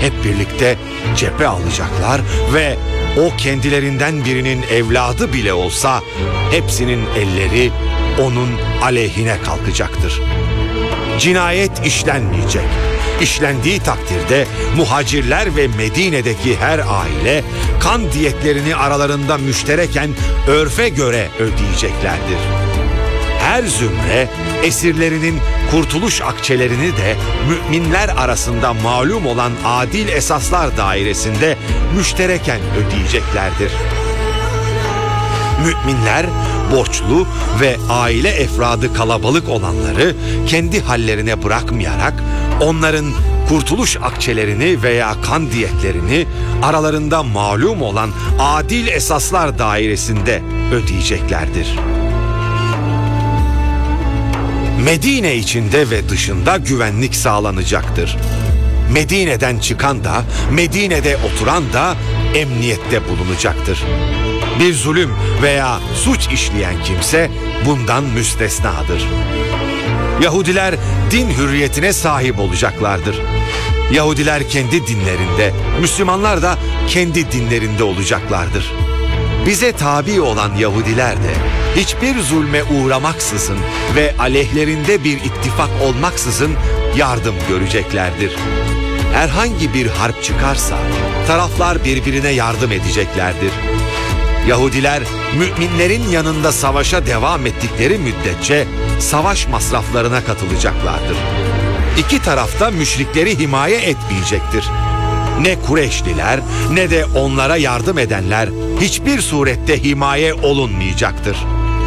hep birlikte cephe alacaklar ve o kendilerinden birinin evladı bile olsa hepsinin elleri onun aleyhine kalkacaktır. Cinayet işlenmeyecek. İşlendiği takdirde muhacirler ve Medine'deki her aile kan diyetlerini aralarında müştereken örfe göre ödeyeceklerdir. Her zümre esirlerinin kurtuluş akçelerini de müminler arasında malum olan adil esaslar dairesinde müştereken ödeyeceklerdir. Müminler borçlu ve aile efradı kalabalık olanları kendi hallerine bırakmayarak onların kurtuluş akçelerini veya kan diyetlerini aralarında malum olan adil esaslar dairesinde ödeyeceklerdir. Medine içinde ve dışında güvenlik sağlanacaktır. Medine'den çıkan da, Medine'de oturan da emniyette bulunacaktır. Bir zulüm veya suç işleyen kimse bundan müstesnadır. Yahudiler din hürriyetine sahip olacaklardır. Yahudiler kendi dinlerinde, Müslümanlar da kendi dinlerinde olacaklardır. Bize tabi olan Yahudiler de hiçbir zulme uğramaksızın ve aleyhlerinde bir ittifak olmaksızın yardım göreceklerdir. Herhangi bir harp çıkarsa taraflar birbirine yardım edeceklerdir. Yahudiler müminlerin yanında savaşa devam ettikleri müddetçe savaş masraflarına katılacaklardır. İki tarafta müşrikleri himaye etmeyecektir. Ne Kureyşliler ne de onlara yardım edenler hiçbir surette himaye olunmayacaktır.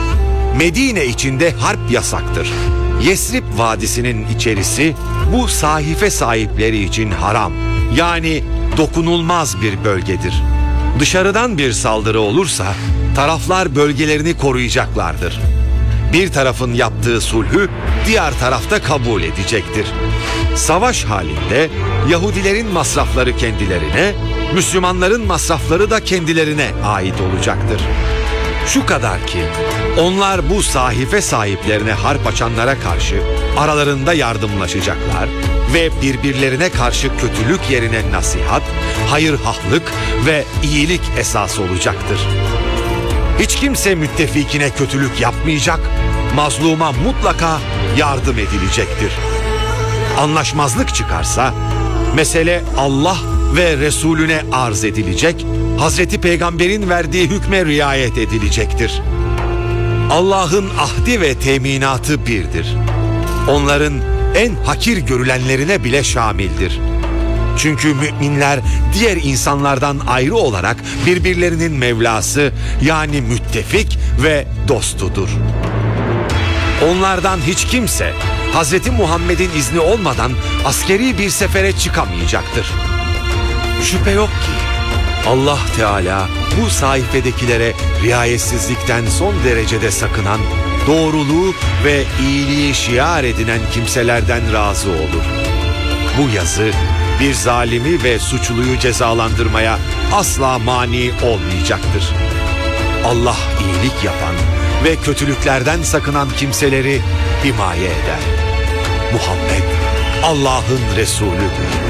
Medine içinde harp yasaktır. Yesrib Vadisi'nin içerisi bu sahife sahipleri için haram, yani dokunulmaz bir bölgedir. Dışarıdan bir saldırı olursa taraflar bölgelerini koruyacaklardır. Bir tarafın yaptığı sulhü diğer tarafta kabul edecektir. Savaş halinde Yahudilerin masrafları kendilerine, Müslümanların masrafları da kendilerine ait olacaktır. Şu kadar ki onlar bu sahife sahiplerine harp açanlara karşı aralarında yardımlaşacaklar ve birbirlerine karşı kötülük yerine nasihat, hayırhahlık ve iyilik esas olacaktır. Hiç kimse müttefikine kötülük yapmayacak, mazluma mutlaka yardım edilecektir. Anlaşmazlık çıkarsa mesele Allah ve Resulüne arz edilecek, Hazreti Peygamber'in verdiği hükme riayet edilecektir. Allah'ın ahdi ve teminatı birdir. Onların en hakir görülenlerine bile şamildir. Çünkü müminler diğer insanlardan ayrı olarak birbirlerinin Mevlası, yani müttefik ve dostudur. Onlardan hiç kimse Hazreti Muhammed'in izni olmadan askeri bir sefere çıkamayacaktır. Şüphe yok ki Allah Teala bu sayfedekilere riayetsizlikten son derecede sakınan, doğruluğu ve iyiliği şiar edinen kimselerden razı olur. Bu yazı bir zalimi ve suçluyu cezalandırmaya asla mani olmayacaktır. Allah iyilik yapan ve kötülüklerden sakınan kimseleri himaye eder. Muhammed Allah'ın Resulüdür.